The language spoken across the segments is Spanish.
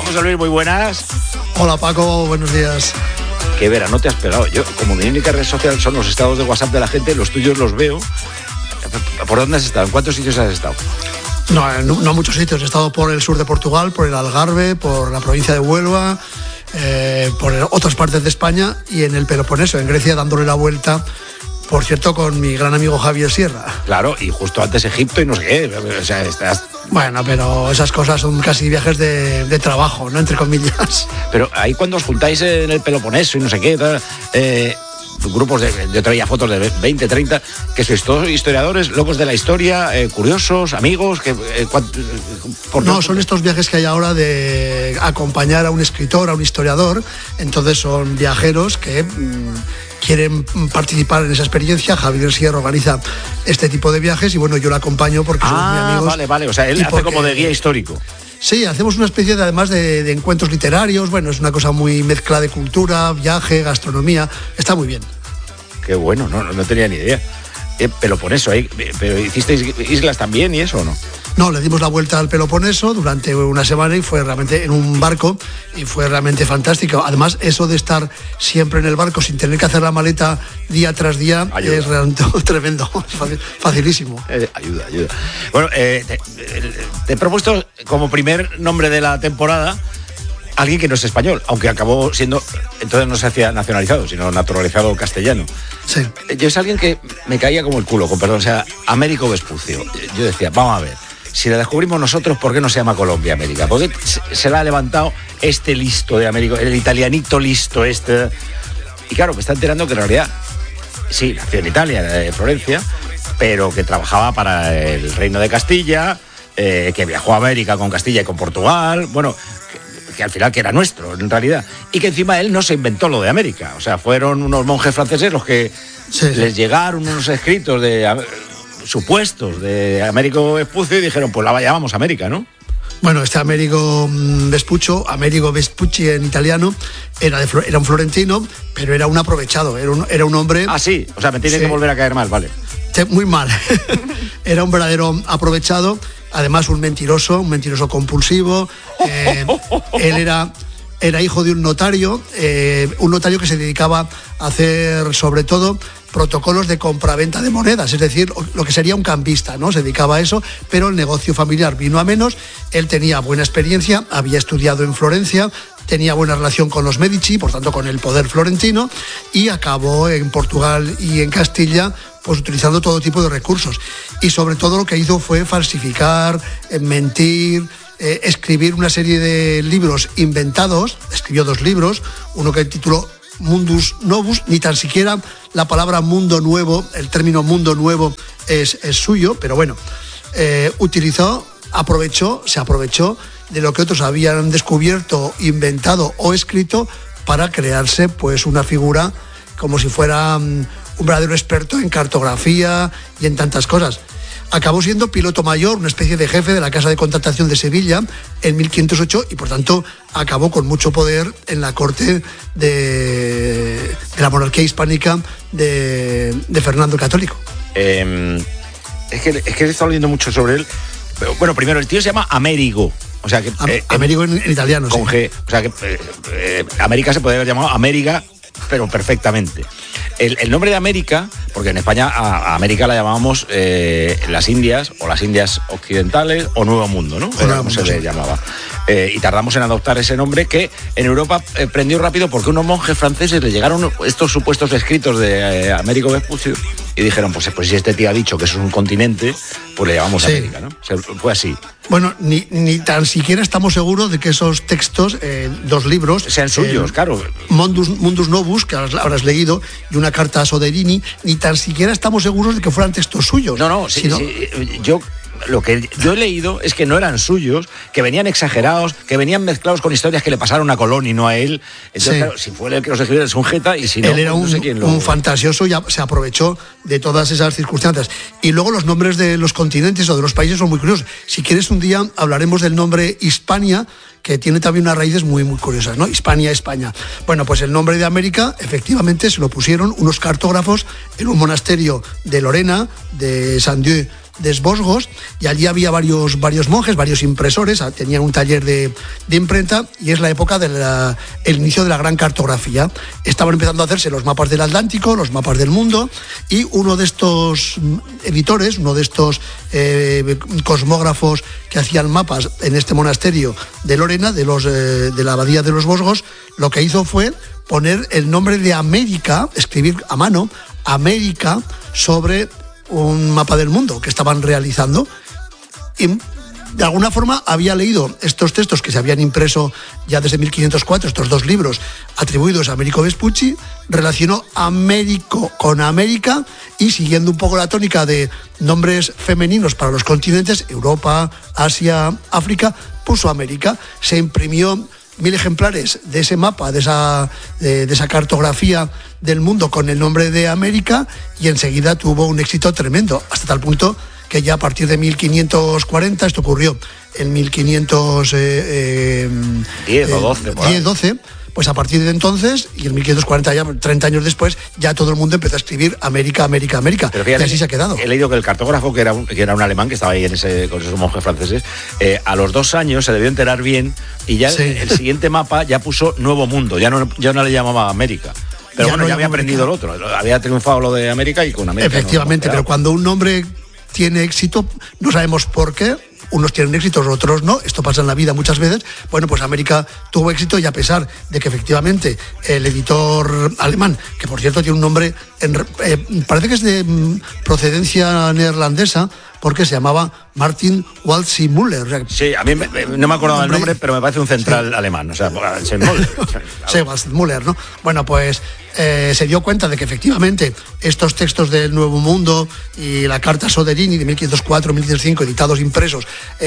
Querido José Luis, muy buenas. Hola Paco, buenos días. Qué verano te has pegado. Yo, como mi única red social son los estados de WhatsApp de la gente, los tuyos los veo. ¿Por dónde has estado? ¿En cuántos sitios has estado? No muchos sitios. He estado por el sur de Portugal, por el Algarve, por la provincia de Huelva, por otras partes de España y en el Peloponeso, en Grecia, dándole la vuelta. Por cierto, con mi gran amigo Javier Sierra. Claro, y justo antes Egipto y no sé qué. O sea, estás... Bueno, pero esas cosas son casi viajes de trabajo, ¿no? Entre comillas. Pero ahí cuando os juntáis en el Peloponeso y no sé qué, grupos yo traía fotos de 20, 30, que sois todos historiadores, locos de la historia, curiosos, amigos, No, son estos viajes que hay ahora de acompañar a un escritor, a un historiador. Entonces son viajeros que quieren participar en esa experiencia. Javier Sierra organiza este tipo de viajes y bueno, yo lo acompaño porque somos muy amigos. Vale, o sea, él hace como de guía histórico. Sí, hacemos una especie además de encuentros literarios. Bueno, es una cosa muy mezcla de cultura, viaje, gastronomía. Está muy bien. Qué bueno, no tenía ni idea. Peloponeso, pero ¿hicisteis islas también y eso o no? No, le dimos la vuelta al Peloponeso durante una semana y fue realmente en un barco y fue realmente fantástico. Además, eso de estar siempre en el barco sin tener que hacer la maleta día tras día es realmente tremendo, facilísimo. Ayuda. Bueno, te he propuesto como primer nombre de la temporada alguien que no es español, aunque acabó siendo, entonces no se hacía nacionalizado, sino naturalizado castellano. Sí. Yo es alguien que me caía como el culo, con perdón, o sea, Américo Vespucio. Yo decía, vamos a ver, si la descubrimos nosotros, ¿por qué no se llama Colombia América? ¿Por qué se la ha levantado este listo de Américo, el italianito listo este? Y claro, me está enterando que en realidad, sí, nació en Italia, en Florencia, pero que trabajaba para el Reino de Castilla, que viajó a América con Castilla y con Portugal, bueno, que al final que era nuestro, en realidad. Y que encima él no se inventó lo de América. O sea, fueron unos monjes franceses los que les llegaron unos escritos supuestos de Américo Vespucio y dijeron, pues la llamamos América, ¿no? Bueno, este Amerigo Vespucci en italiano, era un florentino, pero era un aprovechado, era un hombre... Ah, sí, o sea, me tiene que volver a caer mal, vale. Muy mal. Era un verdadero aprovechado, además un mentiroso compulsivo. Él era hijo de un notario que se dedicaba a hacer sobre todo protocolos de compraventa de monedas, es decir, lo que sería un cambista, ¿no? Se dedicaba a eso, pero el negocio familiar vino a menos. Él tenía buena experiencia, había estudiado en Florencia, tenía buena relación con los Medici, por tanto con el poder florentino, y acabó en Portugal y en Castilla pues utilizando todo tipo de recursos. Y sobre todo lo que hizo fue falsificar, mentir, escribir una serie de libros inventados. Escribió 2 libros, uno que tituló Mundus Novus, ni tan siquiera la palabra mundo nuevo, el término mundo nuevo es suyo, pero bueno, se aprovechó de lo que otros habían descubierto, inventado o escrito para crearse pues una figura como si fuera un verdadero experto en cartografía y en tantas cosas. Acabó siendo piloto mayor, una especie de jefe de la Casa de Contratación de Sevilla en 1508 y por tanto acabó con mucho poder en la corte de la monarquía hispánica de Fernando el Católico. Es que he estado leyendo mucho sobre él. Pero, bueno, primero, el tío se llama Amerigo. O sea que Amerigo en italiano, con sí. G. O sea que América se podría haber llamado América, pero perfectamente. El nombre de América, porque en España a América la llamábamos las Indias, o las Indias Occidentales, o Nuevo Mundo, ¿no? Era como se le llamaba. Y tardamos en adoptar ese nombre que en Europa prendió rápido porque unos monjes franceses le llegaron estos supuestos escritos de Américo Vespucio y dijeron, pues si este tío ha dicho que eso es un continente, pues le llamamos América, ¿no? Fue así. Bueno, ni tan siquiera estamos seguros de que esos textos, 2 libros... sean suyos, claro. Mundus Novus, que habrás leído, y una carta a Soderini, ni tan siquiera estamos seguros de que fueran textos suyos. No, sí. Lo que yo he leído es que no eran suyos, que venían exagerados, que venían mezclados con historias que le pasaron a Colón y no a él. Entonces, claro, si fue él que los escribió, es un jeta, y si no, él era un fantasioso y se aprovechó de todas esas circunstancias. Y luego los nombres de los continentes o de los países son muy curiosos. Si quieres, un día hablaremos del nombre Hispania, que tiene también unas raíces muy, muy curiosas, ¿no? Hispania, España. Bueno, pues el nombre de América, efectivamente, se lo pusieron unos cartógrafos en un monasterio de Lorena, de Saint-Dieu Vosgos, y allí había varios monjes, varios impresores, tenían un taller de imprenta, y es la época del inicio de la gran cartografía. Estaban empezando a hacerse los mapas del Atlántico, los mapas del mundo, y uno de estos editores, uno de estos cosmógrafos que hacían mapas en este monasterio de Lorena, de la abadía de los Vosgos, lo que hizo fue poner el nombre de América, escribir a mano América sobre un mapa del mundo que estaban realizando. Y de alguna forma había leído estos textos que se habían impreso ya desde 1504, estos dos libros atribuidos a Américo Vespucci, relacionó Américo con América, y siguiendo un poco la tónica de nombres femeninos para los continentes, Europa, Asia, África, puso América. Se imprimió 1000 ejemplares de ese mapa, de esa cartografía del mundo con el nombre de América, y enseguida tuvo un éxito tremendo, hasta tal punto que ya a partir de 1540, esto ocurrió en 1510 o 12, pues a partir de entonces, y en 1540, ya 30 años después, ya todo el mundo empezó a escribir América, América, América. Pero fíjate, y así se ha quedado. He leído que el cartógrafo, que era un alemán que estaba ahí con esos monjes franceses, a los 2 años se debió enterar bien, y ya sí. El siguiente mapa ya puso Nuevo Mundo, ya no le llamaba América. Pero ya bueno, ya había aprendido el otro, había triunfado lo de América, y con América. Efectivamente, pero cuando un nombre tiene éxito, no sabemos por qué. Unos tienen éxitos, otros no. Esto pasa en la vida muchas veces. Bueno, pues América tuvo éxito, y a pesar de que efectivamente el editor alemán, que por cierto tiene un nombre, parece que es de procedencia neerlandesa, porque se llamaba Martin Waldsee Müller. O sea, sí, a mí no me acordaba el nombre, pero me parece un central alemán. O sea, Waldsee Müller, ¿no? Bueno, pues se dio cuenta de que efectivamente estos textos del Nuevo Mundo y la Carta Soderini de 1504, 1505, editados impresos,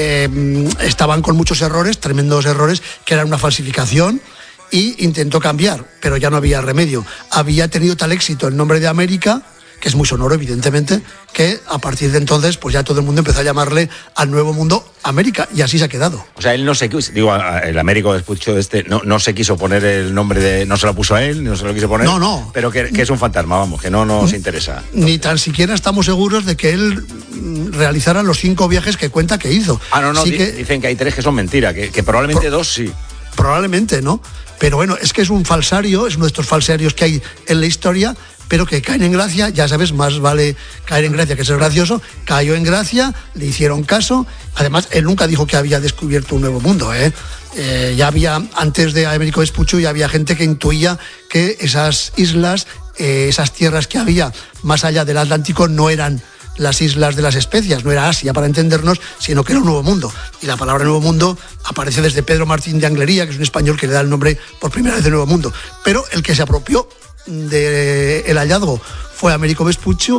estaban con muchos errores, tremendos errores, que eran una falsificación, y intentó cambiar, pero ya no había remedio. Había tenido tal éxito el nombre de América, que es muy sonoro, evidentemente, que a partir de entonces pues ya todo el mundo empezó a llamarle al Nuevo Mundo América, y así se ha quedado. O sea, él no se quiso, el Américo Vespucci no se quiso poner el nombre no se lo puso a él, no se lo quiso poner. No. Pero que es un fantasma, vamos, que no nos interesa. Ni tan siquiera estamos seguros de que él realizara los 5 viajes que cuenta que hizo. Dicen que hay 3 que son mentira, que probablemente 2 sí. Probablemente, ¿no? Pero bueno, es que es un falsario, es uno de estos falsarios que hay en la historia, pero que caen en gracia. Ya sabes, más vale caer en gracia que ser gracioso. Cayó en gracia, le hicieron caso. Además, él nunca dijo que había descubierto un nuevo mundo, ya había, antes de Américo Vespucci, ya había gente que intuía que esas islas, esas tierras que había más allá del Atlántico, no eran las islas de las especias, no era Asia para entendernos, sino que era un nuevo mundo. Y la palabra nuevo mundo aparece desde Pedro Martín de Anglería, que es un español que le da el nombre por primera vez de Nuevo Mundo. Pero el que se apropió del hallazgo fue Américo Vespucci,